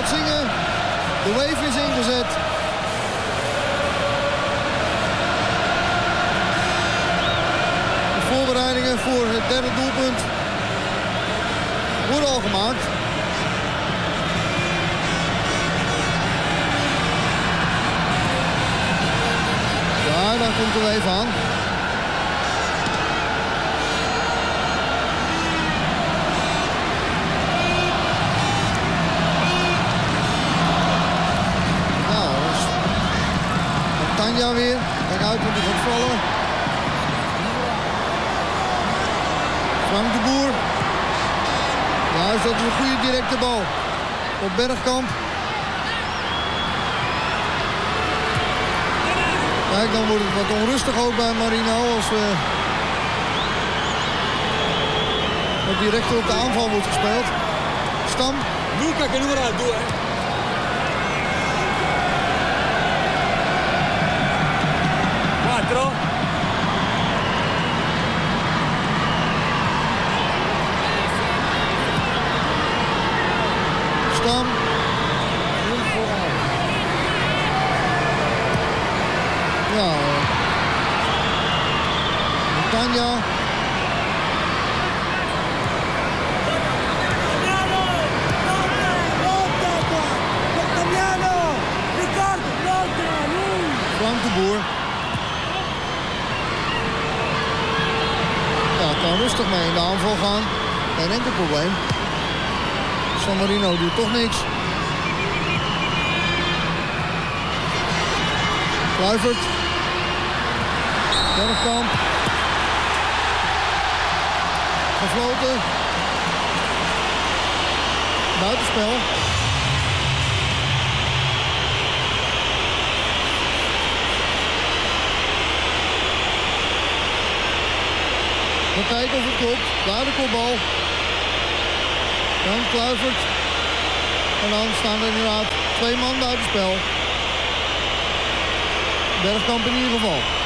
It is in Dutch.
Elsingen. De wave is ingezet. De voorbereidingen voor het derde doelpunt worden al gemaakt. Ja, dan komt de wave aan. Tanja weer. Kijk uit, want die gaat vallen. Frank de Boer. Ja, dat is een goede directe bal. Op Bergkamp. Kijk, dan wordt het wat onrustig ook bij Marino. Als wat directer op de aanval wordt gespeeld. Stam. Luca che numero ha 2. Stam. Ja. Tanja. Frank de Boer. Ja, kan rustig mee in de aanval gaan. Geen enkel probleem. San Marino doet toch niks. Kluivert. Bergkamp. Gefloten. Buitenspel. We kijken of het klopt. Daar de kopbal. Dan Kluivert. En dan staan er inderdaad 2 man buitenspel. Bergkamp in ieder geval.